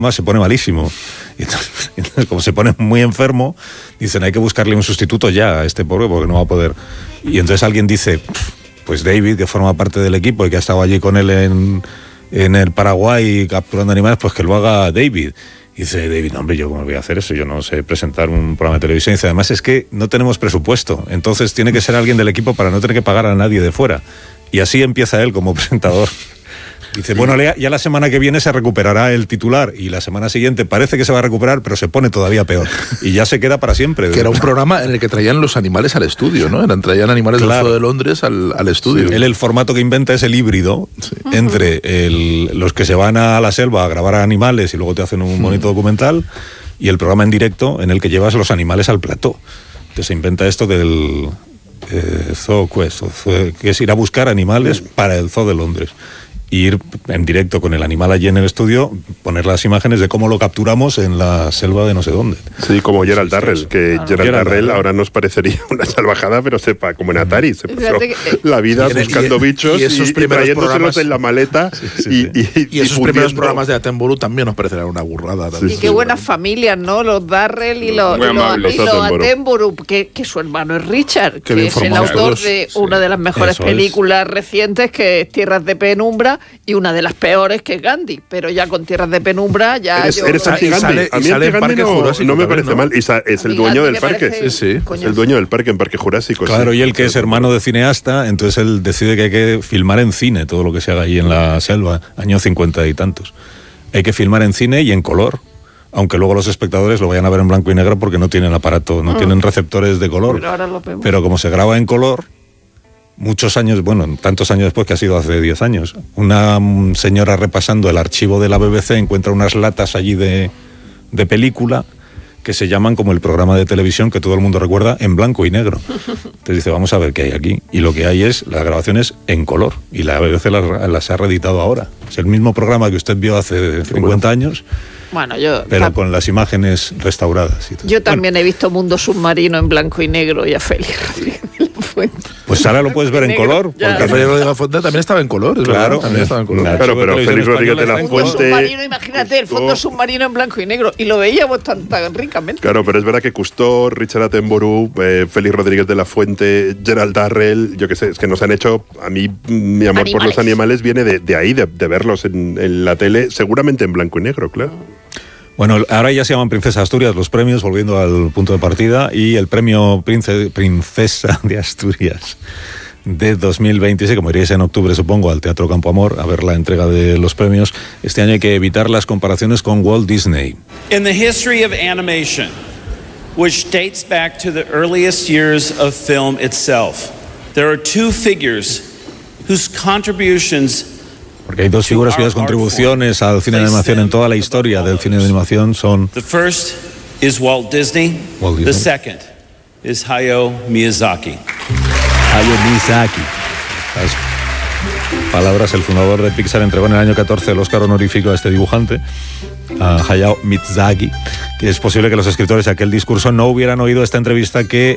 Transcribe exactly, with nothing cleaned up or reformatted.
más se pone malísimo. Y entonces, entonces, como se pone muy enfermo, dicen, hay que buscarle un sustituto ya a este pobre porque no va a poder. Y entonces alguien dice, pues David, que forma parte del equipo y que ha estado allí con él en, en el Paraguay capturando animales, pues que lo haga David. Y dice David, no, hombre, yo cómo voy a hacer eso, yo no sé presentar un programa de televisión. Y dice, además es que no tenemos presupuesto, entonces tiene que ser alguien del equipo para no tener que pagar a nadie de fuera. Y así empieza él como presentador. Dice, bueno, ya la semana que viene se recuperará el titular y la semana siguiente parece que se va a recuperar, pero se pone todavía peor. Y ya se queda para siempre. Que era un programa en el que traían los animales al estudio, ¿no? Eran, traían animales claro. del Zoo de Londres al, al estudio. Sí, él el formato que inventa es el híbrido sí. entre el, los que se van a la selva a grabar a animales y luego te hacen un bonito documental y el programa en directo en el que llevas los animales al plató. Entonces se inventa esto del eh, Zoo Quest, que es ir a buscar animales para el Zoo de Londres. Ir en directo con el animal allí en el estudio, poner las imágenes de cómo lo capturamos en la selva de no sé dónde. Sí, como Gerald Darrell, que claro. Gerald Darrell ahora nos parecería una salvajada, pero sepa, como en Atari, se pasó que, la vida y buscando y, bichos y, y, y trayéndoselos en la maleta. Sí, sí, sí. Y, y, y esos primeros programas de Attenborough también nos parecerán una burrada. Sí, y sí, qué sí, buenas bueno. familias, ¿no? Los Darrell y los, y los, y los Attenborough, que, que su hermano es Richard, que es el autor de sí. una de las mejores Eso películas es. recientes, que es Tierras de Penumbra, y una de las peores que es Gandhi, pero ya con Tierras de Penumbra ya eres, yo... Eres anti-Gandhi. A mí Gandhi no, no me parece ¿no? mal. Y sa, es el dueño del parque. Parece, sí, sí. Es el dueño del parque en Parque Jurásico. Claro, sí. y él que es hermano de cineasta, entonces él decide que hay que filmar en cine todo lo que se haga ahí en la selva, años cincuenta y tantos. Hay que filmar en cine y en color, aunque luego los espectadores lo vayan a ver en blanco y negro porque no tienen aparato, no mm. tienen receptores de color. Pero, ahora lo vemos. Pero como se graba en color... Muchos años, bueno, tantos años después, que ha sido hace diez años, una señora repasando el archivo de la B B C encuentra unas latas allí de, de película que se llaman como el programa de televisión que todo el mundo recuerda en blanco y negro. Entonces dice, vamos a ver qué hay aquí. Y lo que hay es las grabaciones en color. Y la B B C las, las ha reeditado ahora. Es el mismo programa que usted vio hace cincuenta años. Bueno, yo... Pero ta- con las imágenes restauradas. Y todo. Yo también bueno. he visto Mundo Submarino en blanco y negro y a Félix Rodríguez de la Fuente. Pues ahora lo puedes ver en color. Porque Félix Rodríguez de la Fuente también estaba en color. Es claro, también estaba en color. Claro, pero Félix Rodríguez de la Fuente... Fondo submarino, imagínate, el fondo submarino en blanco y negro. Y lo veíamos tan, tan ricamente. Claro, pero es verdad que Cousteau, Richard Attenborough, eh, Félix Rodríguez de la Fuente, Gerald Darrell, yo qué sé, es que nos han hecho... A mí, mi amor animales. por los animales viene de, de ahí, de, de verlos en, en la tele, seguramente en blanco y negro, claro. Bueno, ahora ya se llaman Princesa Asturias los premios, volviendo al punto de partida, y el premio Prince, Princesa de Asturias de dos mil veintiséis, como iréis en octubre, supongo, al Teatro Campo Amor, a ver la entrega de los premios. Este año hay que evitar las comparaciones con Walt Disney. In the history of animation, which dates back to the earliest years of film itself, there are two figures whose contributions... Porque hay dos figuras cuyas contribuciones al cine de animación en toda la historia del cine de animación son... The first is Walt Disney. Walt Disney. The second is Hayao Miyazaki. Hayao Miyazaki. Las palabras, el fundador de Pixar entregó en el año catorce el Oscar honorífico a este dibujante, a Hayao Miyazaki, que es posible que los escritores de aquel discurso no hubieran oído esta entrevista que